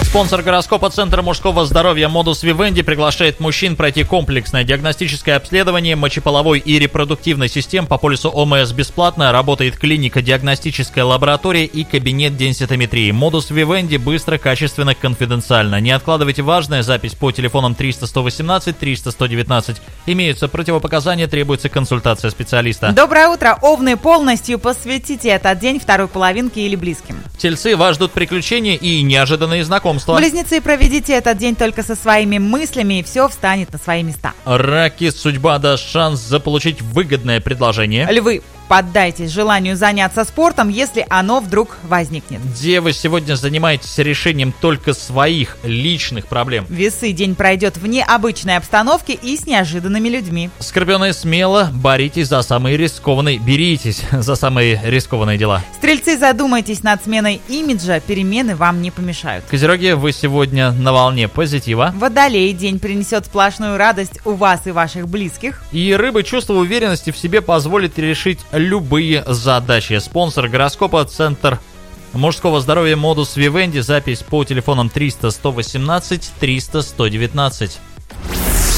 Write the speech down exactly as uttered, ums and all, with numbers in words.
Спонсор гороскопа Центра мужского здоровья Modus Vivendi приглашает мужчин пройти комплексное диагностическое обследование мочеполовой и репродуктивной систем по полису ОМС бесплатно. Работает клиника, диагностическая лаборатория и кабинет денситометрии. Modus Vivendi быстро, качественно, конфиденциально. Не откладывайте важное. Запись по телефонам триста сто восемнадцать триста сто девятнадцать. Имеются противопоказания, требуется консультация специалиста. Доброе утро. Овны, полностью посвятите этот день второй половинке или близким. Тельцы, вас ждут приключения и неожиданные знакомства. Близнецы, проведите этот день только со своими мыслями, и все встанет на свои места. Раки, судьба даст шанс заполучить выгодное предложение. Львы, поддайтесь желанию заняться спортом, если оно вдруг возникнет. Девы, сегодня занимаетесь решением только своих личных проблем. Весы, день пройдет в необычной обстановке и с неожиданными людьми. Скорпионы, смело боритесь за самые рискованные, беритесь за самые рискованные дела. Стрельцы, задумайтесь над сменой имиджа, перемены вам не помешают. Козероги, вы сегодня на волне позитива. Водолей, день принесет сплошную радость у вас и ваших близких. И рыбы, чувство уверенности в себе позволит решить любые задачи. Спонсор гороскопа Центр мужского здоровья Modus Vivendi. Запись по телефонам триста сто восемнадцать триста сто девятнадцать.